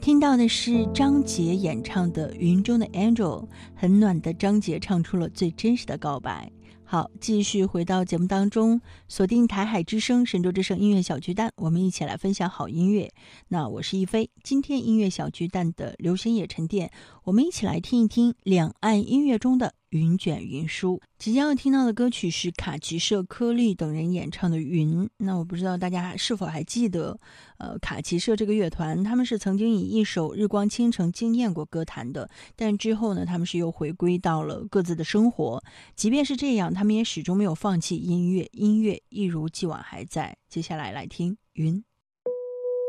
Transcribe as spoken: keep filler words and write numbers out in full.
听到的是张杰演唱的《云中的 Angel》，很暖的张杰唱出了最真实的告白。好，继续回到节目当中，锁定台海之声神州之声音乐小巨蛋，我们一起来分享好音乐。那我是一飞，今天音乐小巨蛋的流行也沉淀，我们一起来听一听两岸音乐中的云卷云舒。即将要听到的歌曲是卡奇社、颗粒等人演唱的《云》。那我不知道大家是否还记得呃，卡奇社这个乐团，他们是曾经以一首《日光倾城》惊艳过歌坛的，但之后呢，他们是又回归到了各自的生活。即便是这样，他们也始终没有放弃音乐，音乐一如既往还在。接下来来听《云》。